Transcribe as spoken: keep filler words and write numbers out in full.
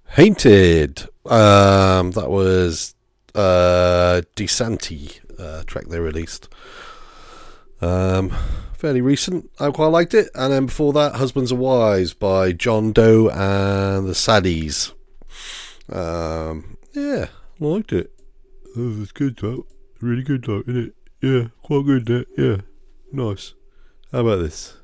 Hainted. Um, that was uh, DeSanti uh, track they released. Um, fairly recent. I quite liked it. And then before that, Husbands and Wives by John Doe and the Saddies. Um, yeah, I liked it. Oh, it's good though. Really good though, isn't it? Yeah, quite good. That. Yeah, nice. How about this?